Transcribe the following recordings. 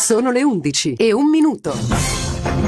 Sono le 11:01.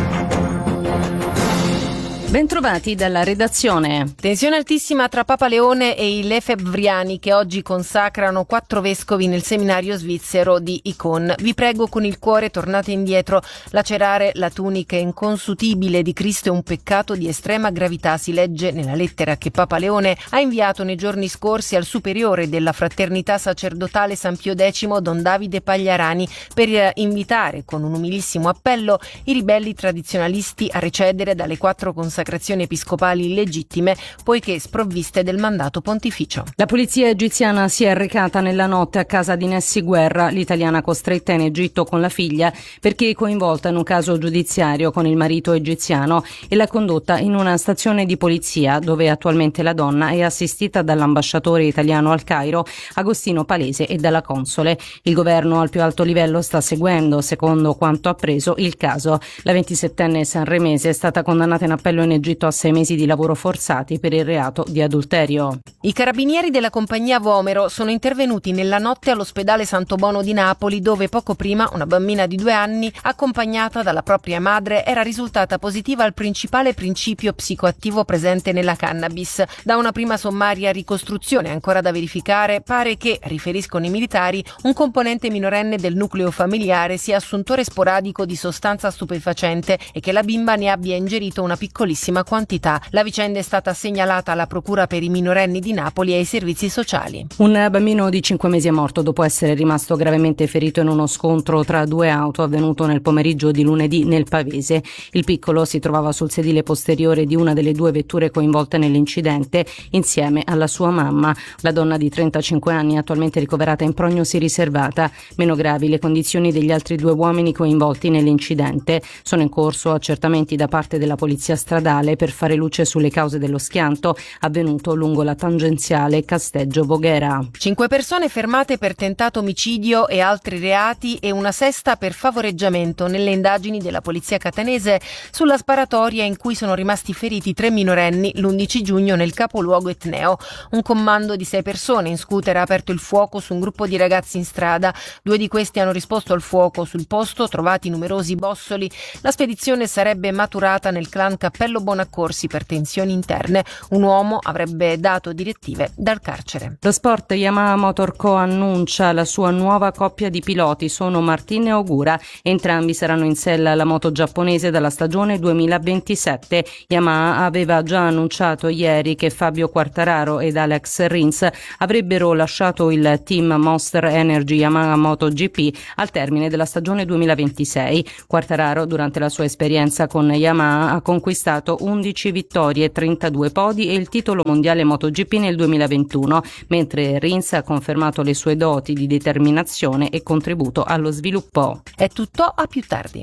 Bentrovati dalla redazione. Tensione altissima tra Papa Leone e i Lefebvriani che oggi consacrano 4 vescovi nel seminario svizzero di Icon. Vi prego con il cuore tornate indietro. Lacerare la tunica inconsutibile di Cristo è un peccato di estrema gravità, si legge nella lettera che Papa Leone ha inviato nei giorni scorsi al superiore della fraternità sacerdotale San Pio X, Don Davide Pagliarani, per invitare con un umilissimo appello i ribelli tradizionalisti a recedere dalle 4 consacrazioni episcopali illegittime poiché sprovviste del mandato pontificio. La polizia egiziana si è recata nella notte a casa di Nessi Guerra, l'italiana costretta in Egitto con la figlia perché coinvolta in un caso giudiziario con il marito egiziano, e l'ha condotta in una stazione di polizia dove attualmente la donna è assistita dall'ambasciatore italiano al Cairo, Agostino Palese, e dalla console. Il governo al più alto livello sta seguendo, secondo quanto appreso, il caso. La 27enne sanremese è stata condannata in appello in Egitto a 6 mesi di lavoro forzati per il reato di adulterio. I carabinieri della compagnia Vomero sono intervenuti nella notte all'ospedale Santo Bono di Napoli, dove poco prima una bambina di 2 anni, accompagnata dalla propria madre, era risultata positiva al principale principio psicoattivo presente nella cannabis. Da una prima sommaria ricostruzione ancora da verificare, pare che, riferiscono i militari, un componente minorenne del nucleo familiare sia assuntore sporadico di sostanza stupefacente e che la bimba ne abbia ingerito una piccolissima quantità. La vicenda è stata segnalata alla Procura per i minorenni di Napoli e ai servizi sociali. Un bambino di 5 mesi è morto dopo essere rimasto gravemente ferito in uno scontro tra 2 auto avvenuto nel pomeriggio di lunedì nel Pavese. Il piccolo si trovava sul sedile posteriore di una delle 2 vetture coinvolte nell'incidente insieme alla sua mamma. La donna di 35 anni è attualmente ricoverata in prognosi riservata. Meno gravi le condizioni degli altri 2 uomini coinvolti nell'incidente. Sono in corso accertamenti da parte della polizia stradale per fare luce sulle cause dello schianto avvenuto lungo la tangenziale Casteggio-Voghera. 5 persone fermate per tentato omicidio e altri reati e una sesta per favoreggiamento nelle indagini della polizia catanese sulla sparatoria in cui sono rimasti feriti 3 minorenni l'11 giugno nel capoluogo etneo. Un commando di 6 persone in scooter ha aperto il fuoco su un gruppo di ragazzi in strada. 2 di questi hanno risposto al fuoco. Sul posto, trovati numerosi bossoli, la spedizione sarebbe maturata nel clan Cappello Bonaccorsi per tensioni interne. Un uomo avrebbe dato direttive dal carcere. Lo sport. Yamaha Motor Co. annuncia la sua nuova coppia di piloti, sono Martin e Ogura. Entrambi saranno in sella alla moto giapponese dalla stagione 2027. Yamaha aveva già annunciato ieri che Fabio Quartararo ed Alex Rins avrebbero lasciato il team Monster Energy Yamaha MotoGP al termine della stagione 2026. Quartararo, durante la sua esperienza con Yamaha, ha conquistato 11 vittorie, 32 podi e il titolo mondiale MotoGP nel 2021, mentre Rins ha confermato le sue doti di determinazione e contributo allo sviluppo. È tutto, a più tardi.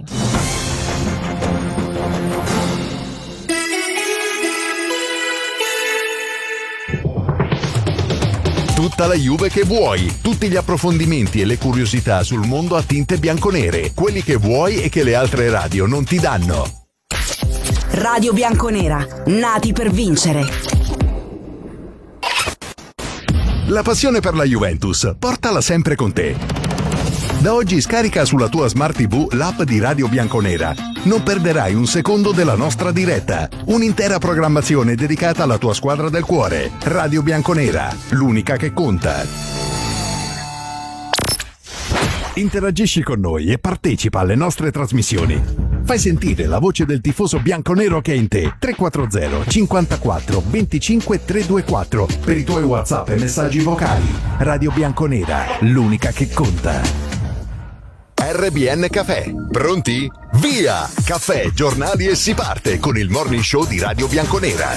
Tutta la Juve che vuoi, tutti gli approfondimenti e le curiosità sul mondo a tinte bianconere, quelli che vuoi e che le altre radio non ti danno. Radio Bianconera, nati per vincere. La passione per la Juventus, portala sempre con te. Da oggi scarica sulla tua Smart TV l'app di Radio Bianconera. Non perderai un secondo della nostra diretta. Un'intera programmazione dedicata alla tua squadra del cuore. Radio Bianconera, l'unica che conta. Interagisci con noi e partecipa alle nostre trasmissioni. Fai sentire la voce del tifoso bianconero che è in te. 340 54 25 324 per i tuoi WhatsApp e messaggi vocali. Radio Bianconera, l'unica che conta. RBN Caffè. Pronti? Via! Caffè, giornali e si parte con il morning show di Radio Bianconera.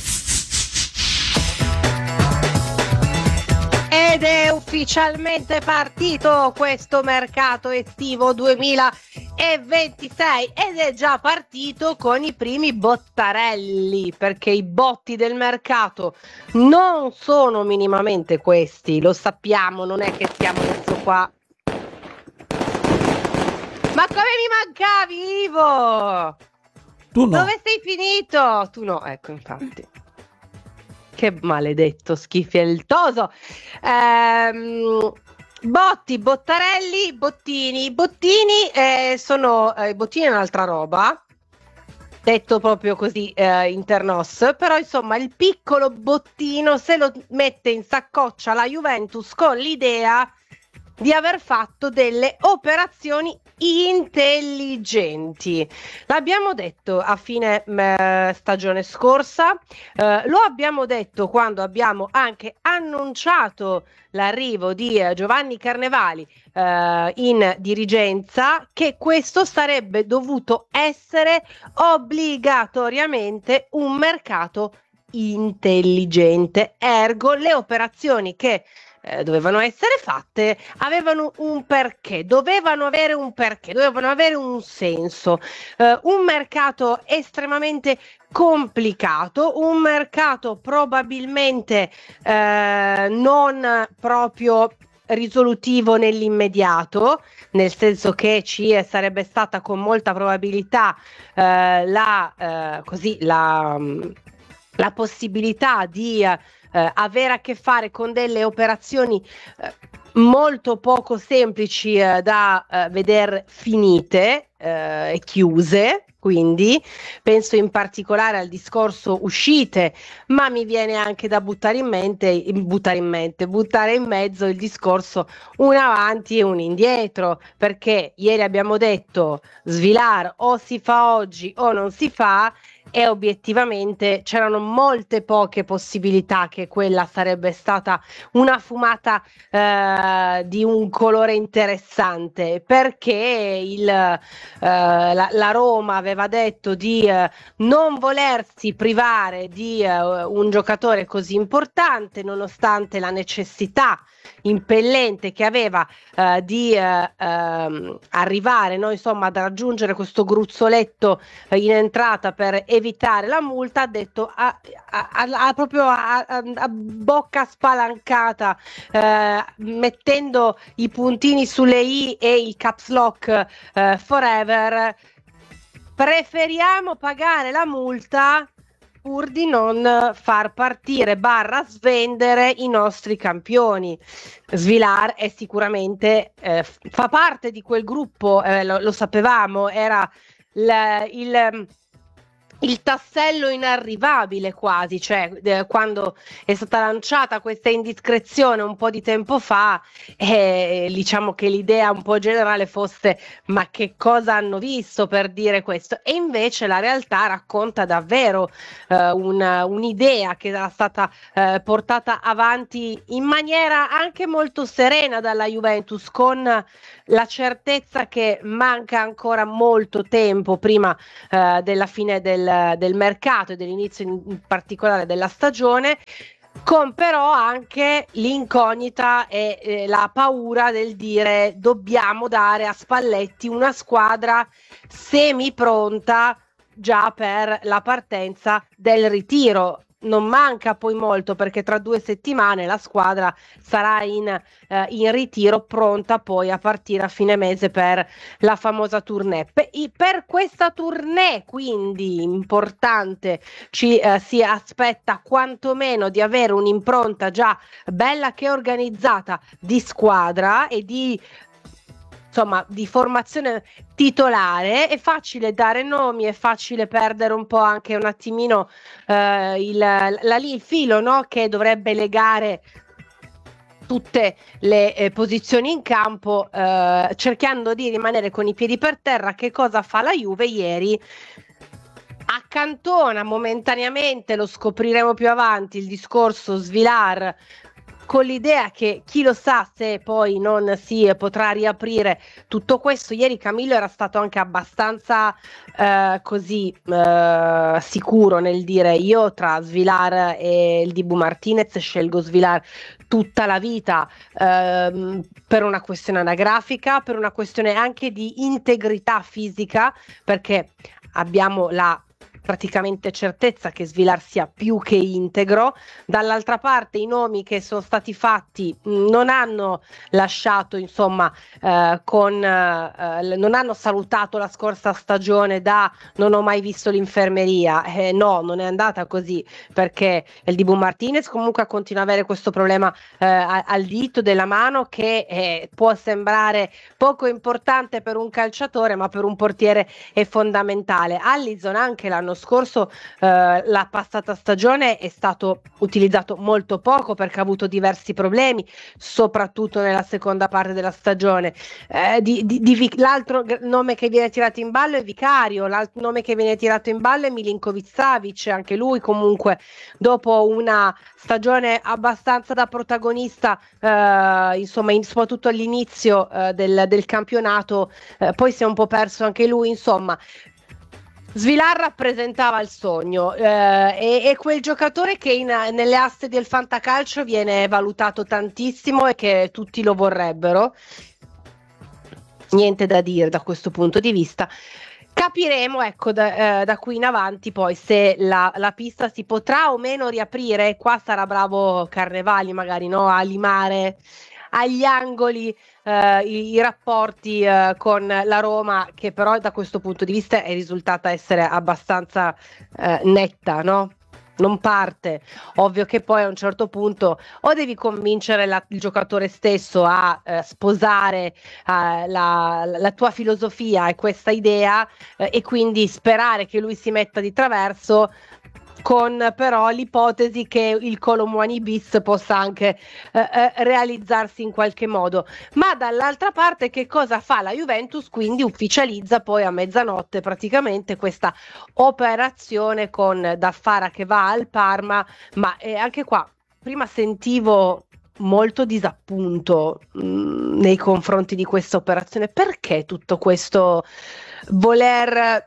Ed è ufficialmente partito questo mercato estivo 2026 ed è già partito con i primi bottarelli, perché i botti del mercato non sono minimamente questi, lo sappiamo, non è che stiamo adesso qua. Ma come mi mancavi, Ivo? Tu no. Dove sei finito? Tu no, ecco, infatti. Che maledetto, schifieltoso. Botti, Bottarelli, Bottini. I Bottini sono i Bottini è un'altra roba, detto proprio così internos, però insomma il piccolo bottino se lo mette in saccoccia la Juventus con l'idea di aver fatto delle operazioni intelligenti. L'abbiamo detto a fine stagione scorsa, lo abbiamo detto quando abbiamo anche annunciato l'arrivo di Giovanni Carnevali in dirigenza, che questo sarebbe dovuto essere obbligatoriamente un mercato intelligente, ergo le operazioni che dovevano essere fatte avevano un perché, dovevano avere un perché, dovevano avere un senso. Un mercato estremamente complicato, un mercato probabilmente non proprio risolutivo nell'immediato, nel senso che ci sarebbe stata con molta probabilità la possibilità di avere a che fare con delle operazioni molto poco semplici da veder finite e chiuse. Quindi penso in particolare al discorso uscite, ma mi viene anche da buttare in mezzo il discorso un avanti e un indietro, perché ieri abbiamo detto Svilar o si fa oggi o non si fa, e obiettivamente c'erano molte poche possibilità che quella sarebbe stata una fumata di un colore interessante, perché la Roma aveva detto di non volersi privare di un giocatore così importante, nonostante la necessità impellente che aveva di arrivare, no, insomma, ad raggiungere questo gruzzoletto in entrata per evitare la multa. Ha detto proprio a bocca spalancata, mettendo i puntini sulle i e il caps lock forever: preferiamo pagare la multa pur di non far partire / svendere i nostri campioni. Svilar è sicuramente fa parte di quel gruppo, lo sapevamo, era il tassello inarrivabile quasi, cioè quando è stata lanciata questa indiscrezione un po' di tempo fa, diciamo che l'idea un po' generale fosse: ma che cosa hanno visto per dire questo? E invece la realtà racconta davvero un'idea che era stata portata avanti in maniera anche molto serena dalla Juventus, con la certezza che manca ancora molto tempo prima della fine del mercato e dell'inizio in particolare della stagione, con però anche l'incognita e la paura del dire: dobbiamo dare a Spalletti una squadra semi pronta già per la partenza del ritiro. Non manca poi molto, perché tra 2 settimane la squadra sarà in ritiro, pronta poi a partire a fine mese per la famosa tournée. Per questa tournée quindi importante ci si aspetta quantomeno di avere un'impronta già bella che organizzata di squadra e di formazione titolare. È facile dare nomi, è facile perdere un po' anche un attimino il filo, no? Che dovrebbe legare tutte le posizioni in campo, cercando di rimanere con i piedi per terra. Che cosa fa la Juve ieri? Accantona momentaneamente, lo scopriremo più avanti, il discorso Svilar, con l'idea che chi lo sa se poi non si potrà riaprire tutto questo. Ieri Camillo era stato anche abbastanza sicuro nel dire: io tra Svilar e il Dibu Martinez scelgo Svilar tutta la vita, per una questione anagrafica, per una questione anche di integrità fisica, perché abbiamo la praticamente certezza che Svilar sia più che integro. Dall'altra parte i nomi che sono stati fatti non hanno lasciato, insomma, non hanno salutato la scorsa stagione da non ho mai visto l'infermeria. No, non è andata così, perché il Dibu Martinez comunque continua a avere questo problema al dito della mano che può sembrare poco importante per un calciatore, ma per un portiere è fondamentale. Allison anche l'anno scorso, la passata stagione, è stato utilizzato molto poco perché ha avuto diversi problemi, soprattutto nella seconda parte della stagione. L'altro nome che viene tirato in ballo è Vicario, l'altro nome che viene tirato in ballo è Milinkovic-Savic, anche lui comunque dopo una stagione abbastanza da protagonista, insomma, soprattutto all'inizio del campionato, poi si è un po' perso anche lui, insomma. Svilar rappresentava il sogno, e quel giocatore che nelle aste del fantacalcio viene valutato tantissimo e che tutti lo vorrebbero. Niente da dire da questo punto di vista. Capiremo, ecco, da qui in avanti poi se la pista si potrà o meno riaprire. Qua sarà bravo Carnevali magari, no? A limare agli angoli i rapporti con la Roma, che però da questo punto di vista è risultata essere abbastanza netta, no? Non parte. Ovvio che poi a un certo punto o devi convincere il giocatore stesso a sposare la tua filosofia e questa idea, e quindi sperare che lui si metta di traverso, con però l'ipotesi che il Kolo Muani bis possa anche realizzarsi in qualche modo. Ma dall'altra parte che cosa fa la Juventus? Quindi ufficializza poi a mezzanotte praticamente questa operazione con Daffara che va al Parma, ma anche qua prima sentivo molto disappunto nei confronti di questa operazione. Perché tutto questo voler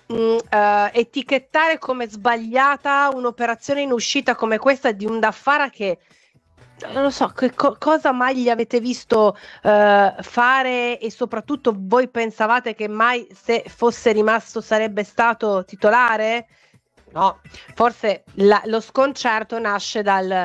etichettare come sbagliata un'operazione in uscita come questa di un Daffara che non lo so cosa mai gli avete visto fare, e soprattutto voi pensavate che mai, se fosse rimasto, sarebbe stato titolare? No, forse lo sconcerto nasce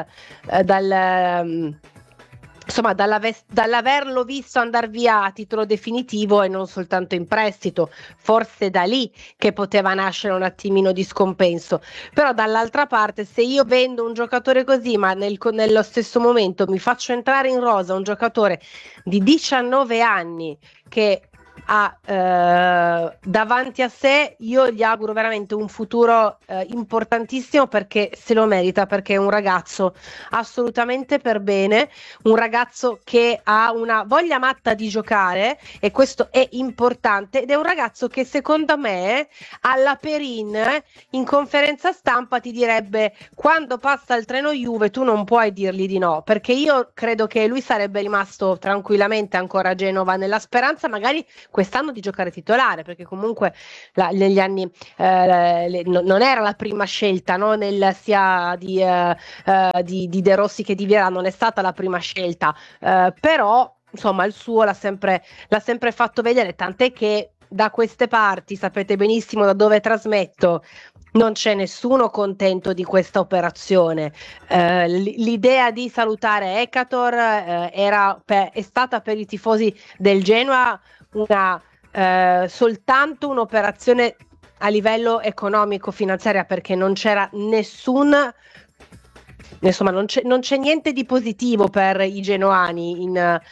insomma, dall'averlo visto andare via a titolo definitivo e non soltanto in prestito. Forse da lì che poteva nascere un attimino di scompenso. Però dall'altra parte, se io vendo un giocatore così, ma nello stesso momento mi faccio entrare in rosa un giocatore di 19 anni che ha davanti a sé, io gli auguro veramente un futuro importantissimo, perché se lo merita, perché è un ragazzo assolutamente per bene, un ragazzo che ha una voglia matta di giocare, e questo è importante, ed è un ragazzo che secondo me alla Perin in conferenza stampa ti direbbe: quando passa il treno Juve tu non puoi dirgli di no, perché io credo che lui sarebbe rimasto tranquillamente ancora a Genova, nella speranza magari quest'anno di giocare titolare, perché comunque negli anni non era la prima scelta, no? Sia di De Rossi che di Vieira non è stata la prima scelta, però insomma il suo l'ha sempre fatto vedere, tant'è che da queste parti, sapete benissimo da dove trasmetto, non c'è nessuno contento di questa operazione. L'idea di salutare Ekator è stata per i tifosi del Genoa soltanto un'operazione a livello economico-finanziaria, perché non c'era insomma non c'è niente di positivo per i genoani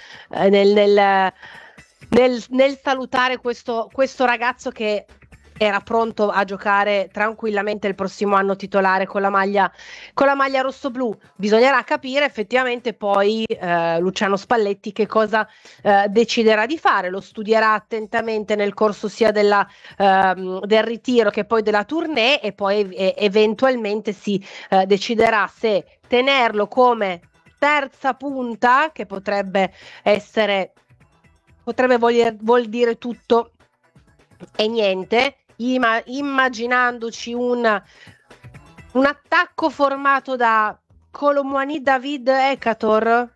nel salutare questo ragazzo che era pronto a giocare tranquillamente il prossimo anno titolare con la maglia rossoblù. Bisognerà capire effettivamente poi Luciano Spalletti che cosa deciderà di fare. Lo studierà attentamente nel corso sia del ritiro che poi della tournée, e poi eventualmente si deciderà se tenerlo come terza punta, che potrebbe vuol dire tutto e niente, immaginandoci un attacco formato da Kolo Muani, David, Ekator.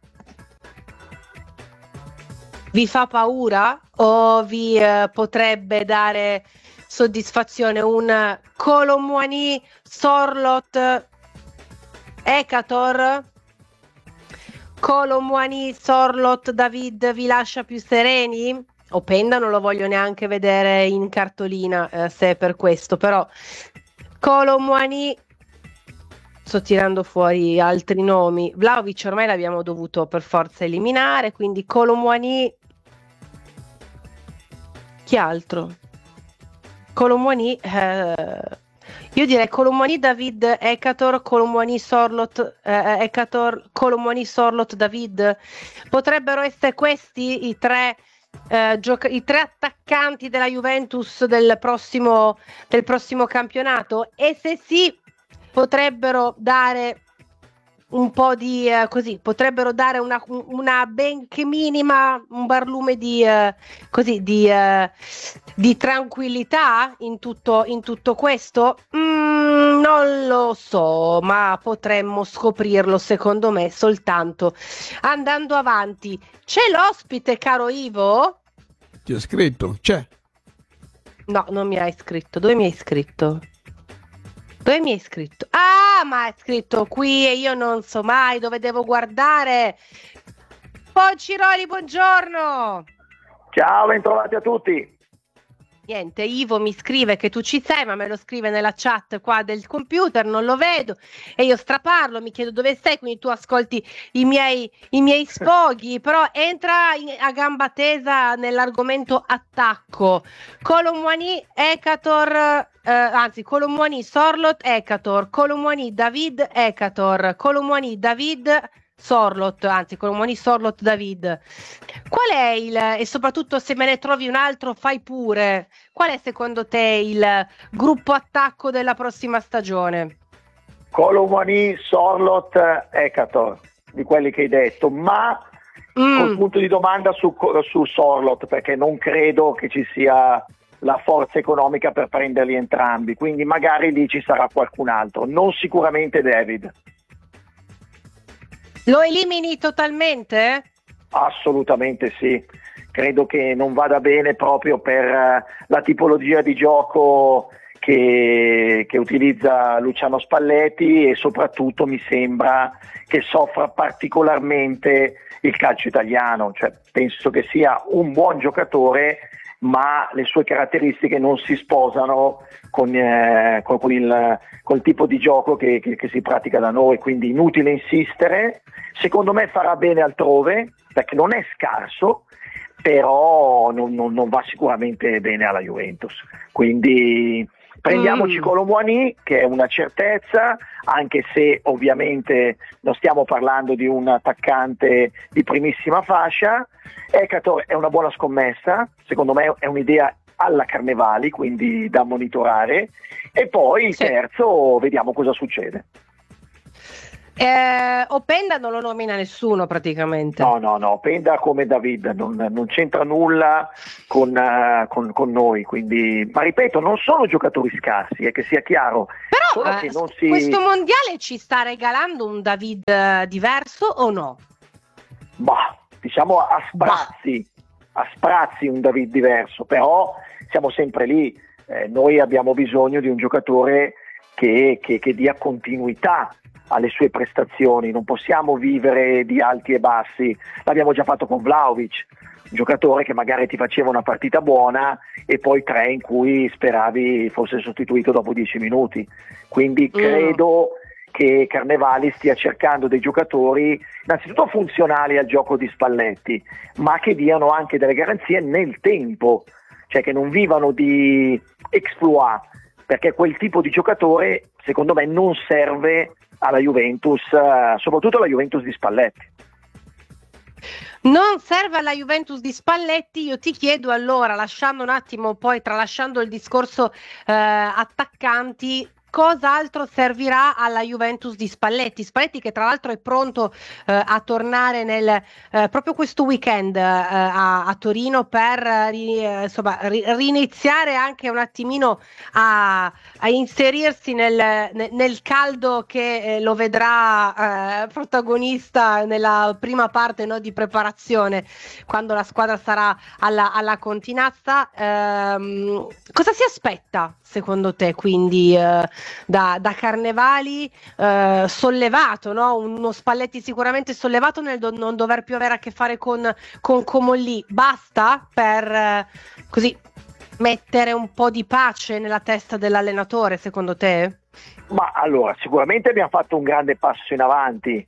Vi fa paura o vi potrebbe dare soddisfazione un Kolo Muani, Sorloth, Ekator. Kolo Muani, Sorloth, David vi lascia più sereni? Openda non lo voglio neanche vedere in cartolina, se è per questo, però Kolo Muani, sto tirando fuori altri nomi. Vlahovic ormai l'abbiamo dovuto per forza eliminare, quindi Kolo Muani, chi altro? Kolo Muani, io direi Kolo Muani, David, Ekator, Kolo Muani, Sorloth, Ekator, Kolo Muani, Sorloth, David. Potrebbero essere questi i tre attaccanti della Juventus del prossimo campionato, e se sì, potrebbero dare un po' di potrebbero dare una benché minima, un barlume di tranquillità in tutto questo. Non lo so, ma potremmo scoprirlo, secondo me, soltanto andando avanti. C'è l'ospite, caro Ivo? Ti ho scritto? C'è? No, non mi hai scritto. Dove mi hai scritto? Dove mi hai scritto? Ah, ma è scritto qui e io non so mai dove devo guardare. Ponciroli, buongiorno. Ciao, bentrovati a tutti. Niente, Ivo mi scrive che tu ci sei, ma me lo scrive nella chat qua del computer, non lo vedo e io straparlo, mi chiedo dove sei, quindi tu ascolti i miei sfoghi, però entra a gamba tesa nell'argomento attacco. Kolo Muani, Ekator, Kolo Muani, Sorloth, Ekator, Kolo Muani, David, Ekator, Kolo Muani, David, Sorloth, Kolo Muani, Sorloth, David. Qual è e soprattutto se me ne trovi un altro fai pure, qual è secondo te il gruppo attacco della prossima stagione? Kolo Muani, Sorloth, Ekator, di quelli che hai detto, ma col punto di domanda su Sorloth, perché non credo che ci sia la forza economica per prenderli entrambi, quindi magari lì ci sarà qualcun altro, non sicuramente David. Lo elimini totalmente? Assolutamente sì, credo che non vada bene proprio per la tipologia di gioco che utilizza Luciano Spalletti, e soprattutto mi sembra che soffra particolarmente il calcio italiano, cioè penso che sia un buon giocatore, ma le sue caratteristiche non si sposano con il tipo di gioco che si pratica da noi, quindi inutile insistere. Secondo me farà bene altrove perché non è scarso, però non va sicuramente bene alla Juventus, quindi prendiamoci Kolo Muani, che è una certezza, anche se ovviamente non stiamo parlando di un attaccante di primissima fascia. Ekator è una buona scommessa, secondo me è un'idea alla Carnevali, quindi da monitorare, e poi il terzo vediamo cosa succede. Openda non lo nomina nessuno praticamente. No, Openda come David non c'entra nulla con noi, quindi, ma ripeto, non sono giocatori scarsi, che sia chiaro. Però che questo mondiale ci sta regalando un David diverso o no? Bah, diciamo a sprazzi un David diverso, però siamo sempre lì, noi abbiamo bisogno di un giocatore che dia continuità alle sue prestazioni, non possiamo vivere di alti e bassi, l'abbiamo già fatto con Vlahovic, un giocatore che magari ti faceva una partita buona e poi 3 in cui speravi fosse sostituito dopo 10 minuti, quindi credo che Carnevali stia cercando dei giocatori innanzitutto funzionali al gioco di Spalletti, ma che diano anche delle garanzie nel tempo, cioè che non vivano di exploit, perché quel tipo di giocatore secondo me non serve alla Juventus, soprattutto alla Juventus di Spalletti. Non serve alla Juventus di Spalletti. Io ti chiedo allora, lasciando un attimo, poi tralasciando il discorso attaccanti, cos'altro servirà alla Juventus di Spalletti. Spalletti che tra l'altro è pronto a tornare proprio questo weekend a Torino per riniziare anche un attimino a inserirsi nel caldo che lo vedrà protagonista nella prima parte, no, di preparazione, quando la squadra sarà alla Continazza. Cosa si aspetta secondo te quindi da Carnevali, sollevato, no? Uno Spalletti sicuramente sollevato nel non dover più avere a che fare con Comolli? Basta per così mettere un po' di pace nella testa dell'allenatore, secondo te? Ma allora, sicuramente abbiamo fatto un grande passo in avanti,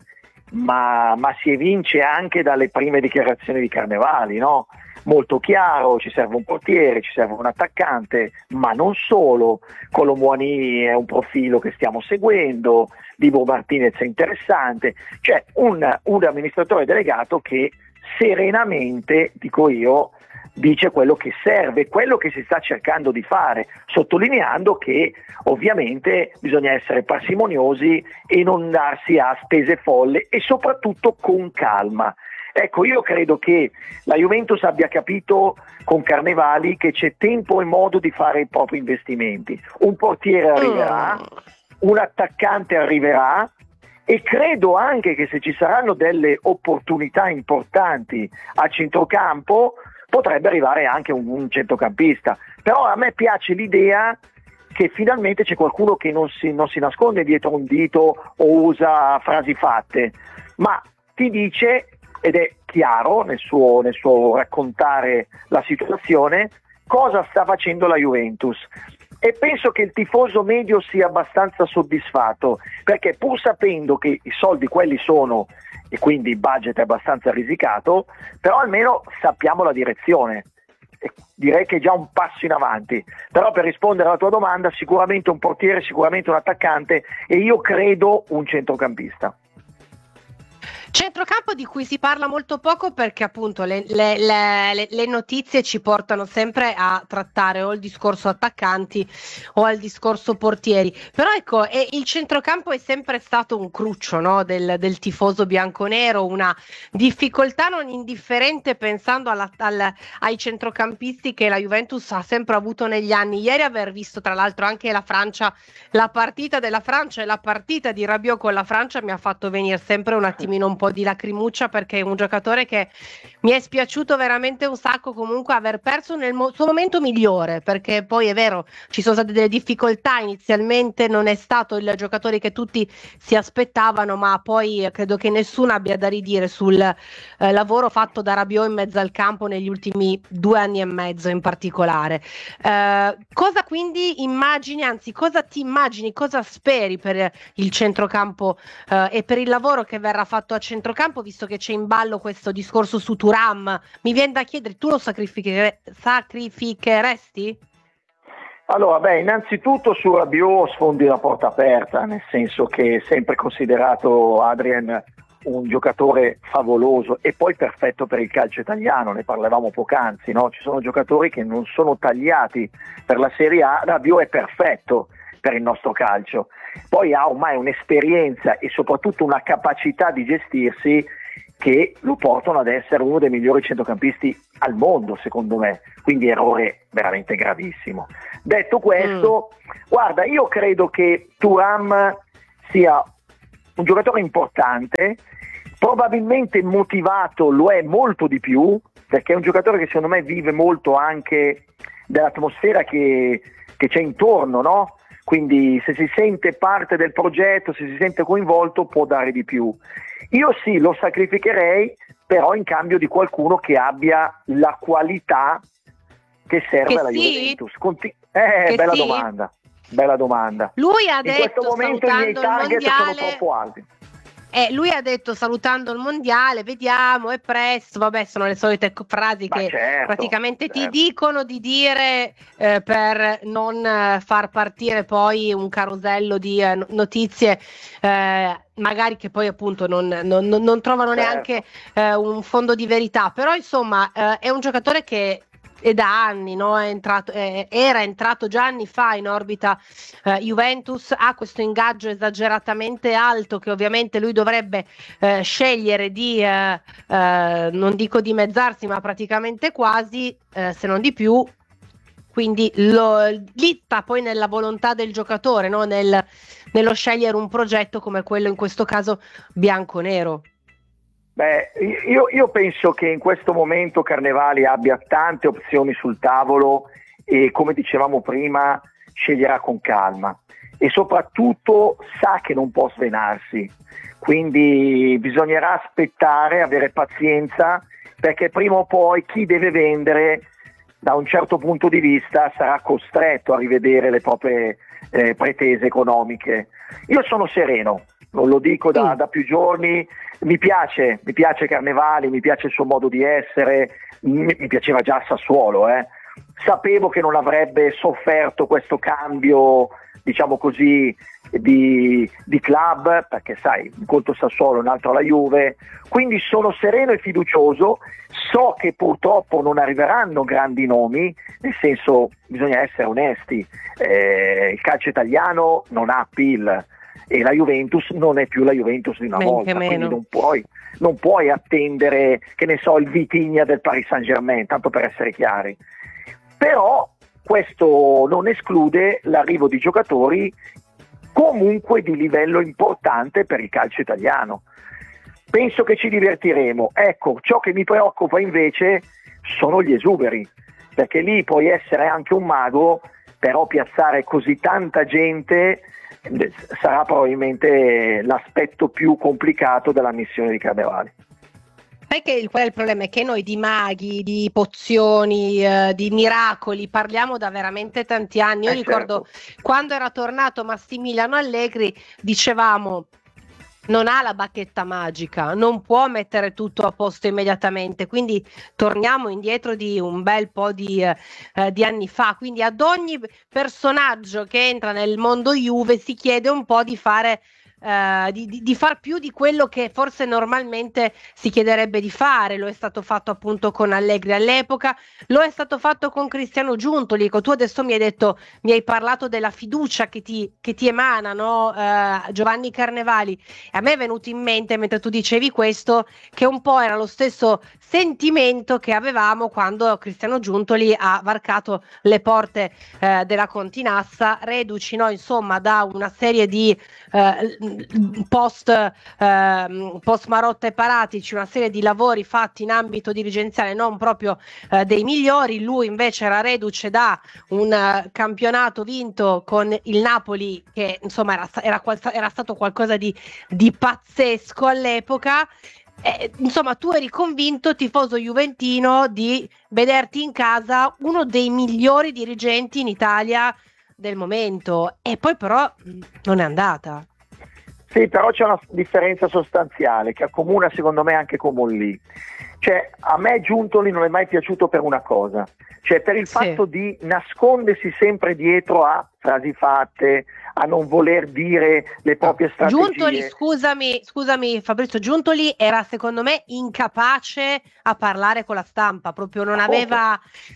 ma si evince anche dalle prime dichiarazioni di Carnevali, no? Molto chiaro, ci serve un portiere, ci serve un attaccante, ma non solo. Colomuani è un profilo che stiamo seguendo, Dibu Martinez è interessante, cioè un amministratore delegato che serenamente, dico io, dice quello che serve, quello che si sta cercando di fare, sottolineando che ovviamente bisogna essere parsimoniosi e non darsi a spese folle e soprattutto con calma. Ecco, io credo che la Juventus abbia capito con Carnevali che c'è tempo e modo di fare i propri investimenti. Un portiere arriverà, un attaccante arriverà, e credo anche che se ci saranno delle opportunità importanti a centrocampo potrebbe arrivare anche un centrocampista. Però a me piace l'idea che finalmente c'è qualcuno che non si nasconde dietro un dito o usa frasi fatte, ma ti dice, ed è chiaro nel suo raccontare la situazione, cosa sta facendo la Juventus. E penso che il tifoso medio sia abbastanza soddisfatto, perché pur sapendo che i soldi quelli sono e quindi il budget è abbastanza risicato, però almeno sappiamo la direzione. E direi che è già un passo in avanti. Però per rispondere alla tua domanda, sicuramente un portiere, sicuramente un attaccante e io credo un centrocampista. Centrocampo di cui si parla molto poco perché appunto le notizie ci portano sempre a trattare o il discorso attaccanti o al discorso portieri, però ecco, il centrocampo è sempre stato un cruccio, no, del tifoso bianconero, una difficoltà non indifferente pensando ai centrocampisti che la Juventus ha sempre avuto negli anni. Ieri aver visto tra l'altro anche la partita della Francia e la partita di Rabiot con la Francia mi ha fatto venire sempre un attimino un po' di lacrimuccia, perché è un giocatore che mi è spiaciuto veramente un sacco comunque aver perso nel suo momento migliore, perché poi è vero ci sono state delle difficoltà inizialmente, non è stato il giocatore che tutti si aspettavano, ma poi credo che nessuno abbia da ridire sul lavoro fatto da Rabiot in mezzo al campo negli ultimi 2 anni e mezzo in particolare. Cosa quindi immagini, anzi cosa ti immagini, cosa speri per il centrocampo e per il lavoro che verrà fatto a centrocampo, visto che c'è in ballo questo discorso su Thuram? Mi viene da chiedere, tu lo sacrificheresti? Allora, innanzitutto su Rabiot sfondi una porta aperta, nel senso che è sempre considerato Adrien un giocatore favoloso e poi perfetto per il calcio italiano, ne parlavamo poc'anzi, no? Ci sono giocatori che non sono tagliati per la Serie A, Rabiot è perfetto per il nostro calcio, poi ha ormai un'esperienza e soprattutto una capacità di gestirsi che lo portano ad essere uno dei migliori centrocampisti al mondo, secondo me, quindi errore veramente gravissimo. Detto questo, guarda, io credo che Thuram sia un giocatore importante, probabilmente motivato lo è molto di più, perché è un giocatore che secondo me vive molto anche dell'atmosfera che c'è intorno, no? Quindi se si sente parte del progetto, se si sente coinvolto, può dare di più. Io sì, lo sacrificherei, però in cambio di qualcuno che abbia la qualità che serve alla Juventus. Bella domanda. Bella domanda. Lui ha detto, in questo momento i miei target sono troppo alti. Lui ha detto salutando il mondiale, vediamo, è presto, vabbè, sono le solite frasi che praticamente ti dicono di dire per non far partire poi un carosello di notizie magari che poi appunto non trovano neanche un fondo di verità, però insomma è un giocatore che è da anni, no? Era entrato già anni fa in orbita Juventus, ha questo ingaggio esageratamente alto che ovviamente lui dovrebbe scegliere di, non dico dimezzarsi, ma praticamente quasi, se non di più. Quindi lì sta poi nella volontà del giocatore, no? Nello scegliere un progetto come quello, in questo caso bianco-nero. Beh, io penso che in questo momento Carnevali abbia tante opzioni sul tavolo e, come dicevamo prima, sceglierà con calma e soprattutto sa che non può svenarsi, quindi bisognerà aspettare, avere pazienza, perché prima o poi chi deve vendere da un certo punto di vista sarà costretto a rivedere le proprie pretese economiche. Io sono sereno, non lo dico da più giorni, mi piace Carnevali, mi piace il suo modo di essere, mi piaceva già a Sassuolo, sapevo che non avrebbe sofferto questo cambio, diciamo così, di club, perché sai, un conto Sassuolo, un altro la Juve, quindi sono sereno e fiducioso. So che purtroppo non arriveranno grandi nomi, nel senso, bisogna essere onesti, il calcio italiano non ha appeal e la Juventus non è più la Juventus di una volta, quindi non puoi attendere, che ne so, il Vitinha del Paris Saint-Germain, tanto per essere chiari. Però questo non esclude l'arrivo di giocatori comunque di livello importante per il calcio italiano. Penso che ci divertiremo. Ecco, ciò che mi preoccupa invece sono gli esuberi, perché lì puoi essere anche un mago, però piazzare così tanta gente sarà probabilmente l'aspetto più complicato della missione di Carnevali. Sai qual è il problema? È che noi di maghi, di pozioni, di miracoli parliamo da veramente tanti anni. Io ricordo quando era tornato Massimiliano Allegri, dicevamo: non ha la bacchetta magica, non può mettere tutto a posto immediatamente, quindi torniamo indietro di un bel po' di anni fa. Quindi ad ogni personaggio che entra nel mondo Juve si chiede un po' di fare di far più di quello che forse normalmente si chiederebbe di fare. Lo è stato fatto appunto con Allegri all'epoca, lo è stato fatto con Cristiano Giuntoli. Tu adesso mi hai parlato della fiducia che ti emana, no? Giovanni Carnevali, e a me è venuto in mente mentre tu dicevi questo che un po' era lo stesso sentimento che avevamo quando Cristiano Giuntoli ha varcato le porte della Continassa, reduci, no? Insomma, da una serie di post Marotta e Paratici, una serie di lavori fatti in ambito dirigenziale non proprio dei migliori. Lui invece era reduce da un campionato vinto con il Napoli che insomma era stato qualcosa di pazzesco all'epoca. Insomma, tu eri convinto, tifoso juventino, di vederti in casa uno dei migliori dirigenti in Italia del momento, e poi però non è andata. Sì, però c'è una differenza sostanziale che accomuna secondo me anche con Mollì. Cioè, a me Giuntoli non è mai piaciuto per una cosa, cioè per il fatto di nascondersi sempre dietro a frasi fatte, a non voler dire le proprie strategie. Giuntoli, scusami Fabrizio, Giuntoli era secondo me incapace a parlare con la stampa, proprio non aveva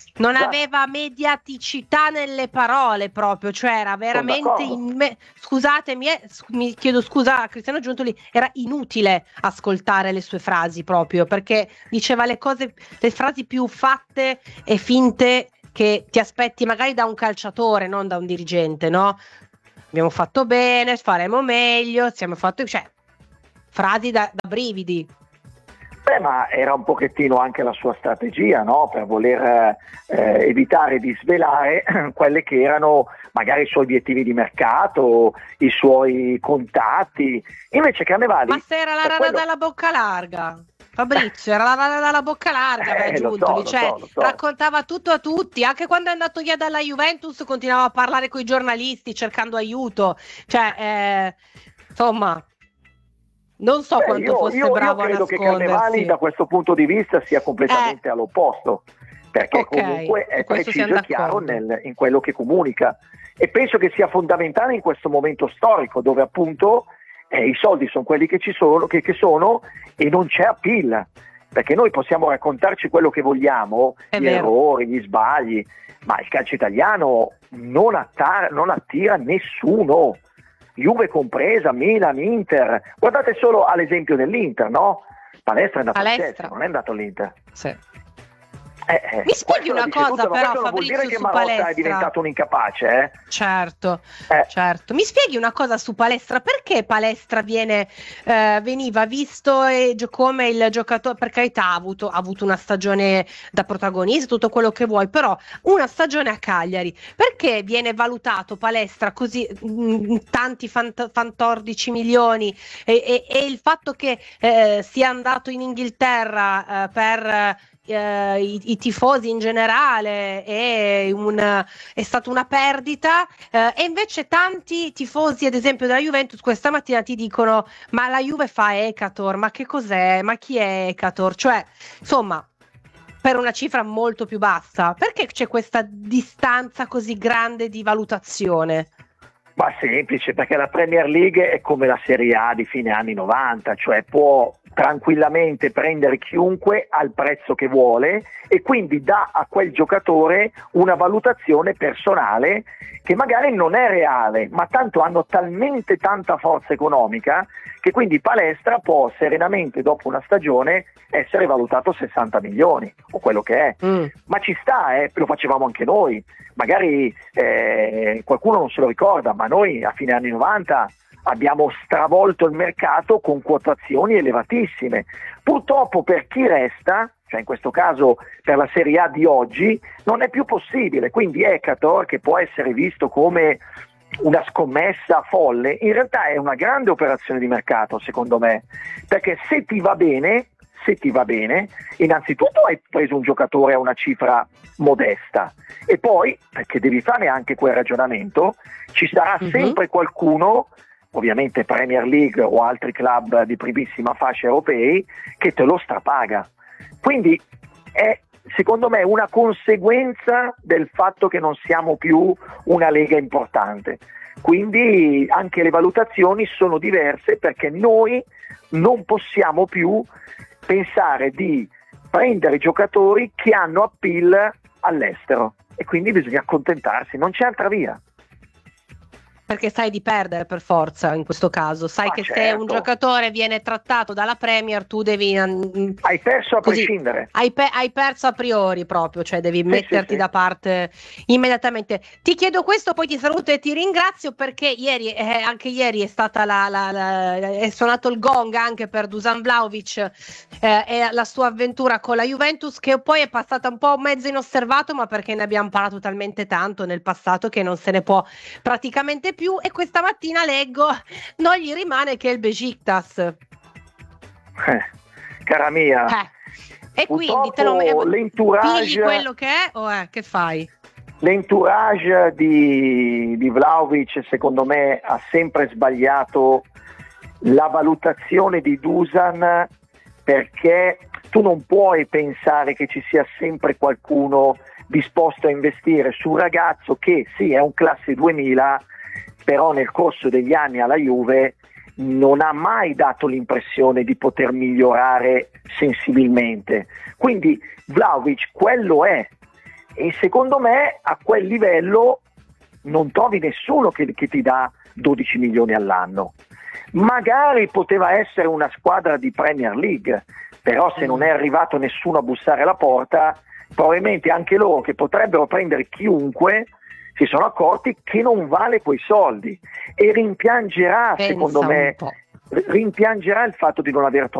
mediaticità nelle parole, proprio, cioè era veramente scusatemi, mi chiedo scusa a Cristiano Giuntoli, era inutile ascoltare le sue frasi, proprio perché diceva le frasi più fatte e finte che ti aspetti magari da un calciatore, non da un dirigente, no? Abbiamo fatto bene, faremo meglio, cioè frasi da brividi. Beh, ma era un pochettino anche la sua strategia, no? Per voler evitare di svelare quelle che erano magari i suoi obiettivi di mercato, i suoi contatti. Invece Carnevali... Ma se era la rana dalla bocca larga, Fabrizio, era la rana dalla bocca larga, Giuntoli, lo so. Raccontava tutto a tutti, anche quando è andato via dalla Juventus continuava a parlare con i giornalisti cercando aiuto, cioè insomma... Non so quanto fosse bravo a nascondersi. Io credo che Carnevali da questo punto di vista sia completamente all'opposto, perché comunque è preciso e chiaro in quello che comunica, e penso che sia fondamentale in questo momento storico dove appunto i soldi sono quelli che ci sono, che sono, e non c'è appeal. perché noi possiamo raccontarci quello che vogliamo, È gli vero. errori, gli sbagli, ma il calcio italiano non attira nessuno, Juve compresa, Milan, Inter. Guardate solo all'esempio dell'Inter, no? Palestra è andato al Palestra. Chelsea, non è andato all'Inter. Sì. Mi spieghi Questo una lo dice cosa tutto, ma però, questo non vuol dire Fabrizio, che su Marotta Palestra. è diventato un incapace, eh? Certo, Eh. certo. Mi spieghi una cosa su Palestra? Perché Palestra veniva visto come il giocatore, per carità, ha avuto una stagione da protagonista, tutto quello che vuoi, però una stagione a Cagliari. Perché viene valutato Palestra così tanti 14 milioni e il fatto che sia andato in Inghilterra per i tifosi in generale è stata una perdita, e invece tanti tifosi, ad esempio della Juventus, questa mattina ti dicono: ma la Juve fa Ekator, ma che cos'è, ma chi è Ekator? Cioè, insomma, per una cifra molto più bassa. Perché c'è questa distanza così grande di valutazione? Ma semplice, perché la Premier League è come la Serie A di fine anni 90, cioè può tranquillamente prendere chiunque al prezzo che vuole e quindi dà a quel giocatore una valutazione personale che magari non è reale, ma tanto hanno talmente tanta forza economica che quindi Palestra può serenamente dopo una stagione essere valutato 60 milioni o quello che è. Ma ci sta, lo facevamo anche noi. Magari qualcuno non se lo ricorda, ma noi a fine anni 90 abbiamo stravolto il mercato con quotazioni elevatissime. Purtroppo per chi resta, cioè in questo caso per la Serie A di oggi, non è più possibile. Quindi Ekator, che può essere visto come una scommessa folle, in realtà è una grande operazione di mercato, secondo me, perché se ti va bene, innanzitutto hai preso un giocatore a una cifra modesta e poi, perché devi fare anche quel ragionamento, ci sarà sempre qualcuno, ovviamente Premier League o altri club di primissima fascia europei, che te lo strapaga. Quindi è, secondo me, una conseguenza del fatto che non siamo più una lega importante. Quindi anche le valutazioni sono diverse, perché noi non possiamo più pensare di prendere giocatori che hanno appeal all'estero e quindi bisogna accontentarsi, non c'è altra via. Perché sai di perdere per forza in questo caso, sai che se un giocatore viene trattato dalla Premier tu devi... Hai perso a prescindere. Hai perso a priori proprio, cioè devi metterti da parte immediatamente. Ti chiedo questo, poi ti saluto e ti ringrazio, perché ieri, anche ieri è stata è suonato il gong anche per Dusan Vlahovic e la sua avventura con la Juventus, che poi è passata un po' mezzo inosservato, ma perché ne abbiamo parlato talmente tanto nel passato che non se ne può praticamente più, e questa mattina leggo non gli rimane che il Besiktas, cara mia, e quindi te lo pigli quello che è o che fai? L'entourage di Vlahovic secondo me ha sempre sbagliato la valutazione di Dusan, perché tu non puoi pensare che ci sia sempre qualcuno disposto a investire su un ragazzo che sì è un classe 2000, però nel corso degli anni alla Juve non ha mai dato l'impressione di poter migliorare sensibilmente. Quindi Vlahovic quello è, e secondo me a quel livello non trovi nessuno che ti dà 12 milioni all'anno. Magari poteva essere una squadra di Premier League, però se non è arrivato nessuno a bussare alla porta, probabilmente anche loro, che potrebbero prendere chiunque, si sono accorti che non vale quei soldi, e rimpiangerà, secondo me, rimpiangerà il fatto di non aver